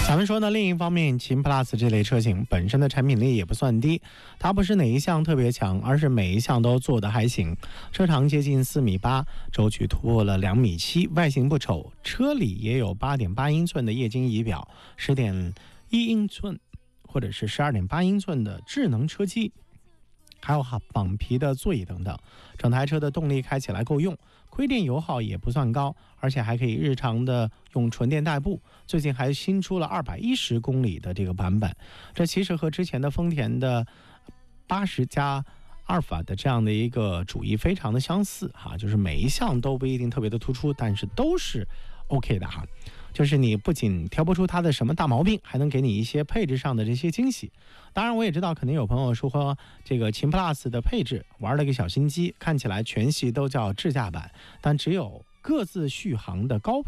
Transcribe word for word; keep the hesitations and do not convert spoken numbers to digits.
咱们说呢，另一方面，秦 Plus 这类车型本身的产品力也不算低，它不是哪一项特别强，而是每一项都做得还行。车长接近四米八，轴距突破了两米七，外形不丑。车里也有八点八英寸的液晶仪表，十点一英寸或者是十二点八英寸的智能车机，还有绑皮的座椅等等。整台车的动力开起来够用，亏电油耗也不算高，而且还可以日常的用纯电代步。最近还新出了二百一十公里的这个版本，这其实和之前的丰田的八十加阿尔法的这样的一个主意非常的相似哈，就是每一项都不一定特别的突出，但是都是 OK 的哈。就是你不仅挑不出它的什么大毛病，还能给你一些配置上的这些惊喜。当然我也知道肯定有朋友说这个秦 Plus 的配置玩了个小心机，看起来全系都叫智驾版，但只有各自续航的高配